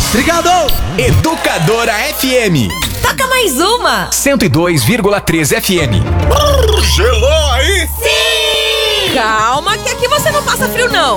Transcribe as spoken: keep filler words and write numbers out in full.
Obrigado! Educadora F M. Toca mais uma. cento e dois vírgula três F M. Gelou aí? Sim! Calma que aqui você não passa frio não.